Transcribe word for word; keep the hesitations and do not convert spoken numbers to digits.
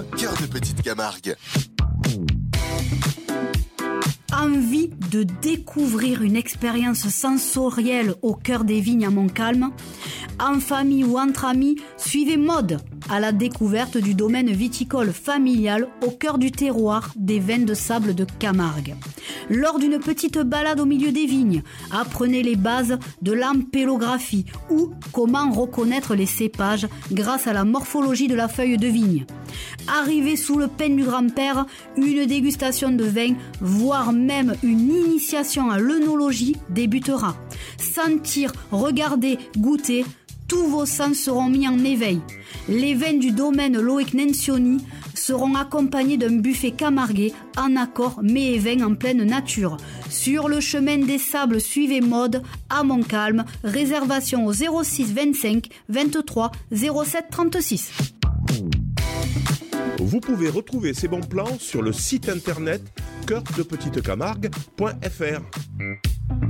Cœur de Petite Camargue. Envie de découvrir une expérience sensorielle au cœur des vignes à Montcalm? En famille ou entre amis, suivez Maude à la découverte du domaine viticole familial au cœur du terroir des vins de sable de Camargue. Lors d'une petite balade au milieu des vignes, apprenez les bases de l'ampélographie ou comment reconnaître les cépages grâce à la morphologie de la feuille de vigne. Arrivé sous le peigne du grand-père, une dégustation de vin, voire même une initiation à l'œnologie débutera. Sentir, regarder, goûter, tous vos sens seront mis en éveil. Les vins du domaine Loïc Nencioni seront accompagnés d'un buffet camarguais en accord mets et vins en pleine nature. Sur le chemin des sables, suivez Maude à Montcalm. Réservation au zéro six vingt-cinq vingt-trois zéro sept trente-six. Vous pouvez retrouver ces bons plans sur le site internet cœur de petite camargue point f r.